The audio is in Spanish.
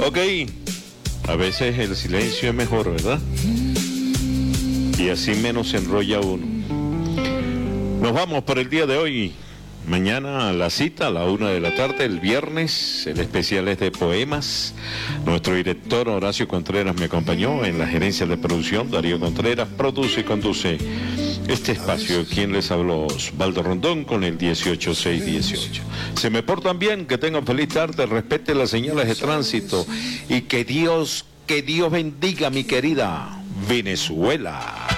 Ok, a veces el silencio es mejor, ¿verdad? Y así menos se enrolla uno. Nos vamos por el día de hoy. Mañana la cita a la 1 de la tarde, el viernes, el especial es de poemas. Nuestro director Horacio Contreras me acompañó en la gerencia de producción. Darío Contreras produce y conduce este espacio. Quien les habló, Osvaldo Rondón, con el 18618. Se me portan bien, que tengan feliz tarde, respeten las señales de tránsito y que Dios bendiga, mi querida Venezuela.